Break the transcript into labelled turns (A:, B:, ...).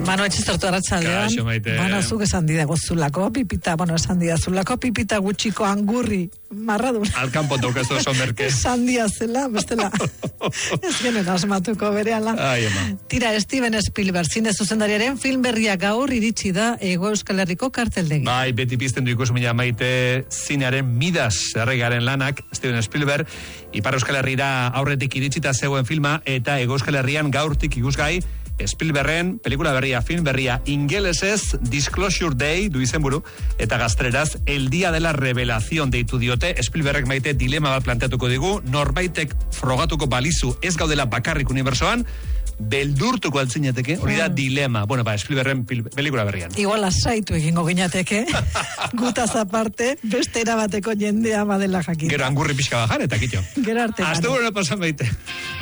A: Mano, etxezartu arratsaldean.
B: Kaixo, Maite.
A: Mano, zuk esan didago zulako pipita, esan didazulako pipita gutxiko angurri marradun.
B: Alkanpo daukazu oso merke.
A: Esan diazela, bestela. Ez genen asmatuko berehala.
B: Ai, ema.
A: Tira, Steven Spielberg, zine zuzendariaren film berria gaur iritsi da Hego Euskal Herriko karteldegi.
B: Bai, beti pizten du ikusmina Maite, zinearen Midas erregaren lanak, Steven Spielberg, Ipar Euskal Herrira aurretik iritsita zegoen filma, eta Hego Euskal Herrian gaurtik ikusgai, Spielbergen, pelikula berria, film berria, ingelesez Disclosure Day, du izenburu, eta gazteleraz, El Día de la Revelación deitu diote. Spielbergek Maite dilema bat planteatuko digu, norbaitek frogatuko balizu ez gaudela bakarrik unibersoan, beldurtuko altzinateke, hori da dilema. Bueno, Spielbergen pelikula berrian.
A: Igual asaitu egingo ginateke, gutaz aparte, beste erabateko jendea badela jakin.
B: Gero angurri pixka bajar, eta kitxo.
A: Gero arte.
B: Azte pasan Maite.